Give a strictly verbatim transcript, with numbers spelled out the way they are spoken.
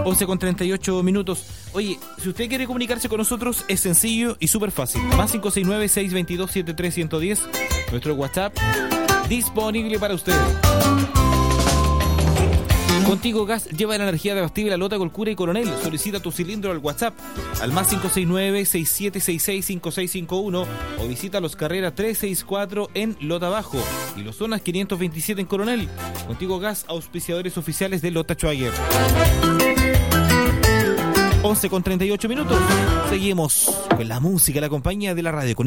once con treinta y ocho minutos. Oye, si usted quiere comunicarse con nosotros, es sencillo y súper fácil. Más cinco seis nueve, seis dos dos, siete tres uno cero. Nuestro WhatsApp disponible para usted. Contigo Gas lleva la energía de Abastible, La Lota, Colcura y Coronel. Solicita tu cilindro al WhatsApp al más cinco seis nueve, seis siete seis seis, cinco seis cinco uno o visita Los Carreras trescientos sesenta y cuatro en Lota Bajo y Los Zonas quinientos veintisiete en Coronel. Contigo Gas, auspiciadores oficiales de Lota Schwager. once con treinta y ocho minutos. Seguimos con la música, la compañía de la radio.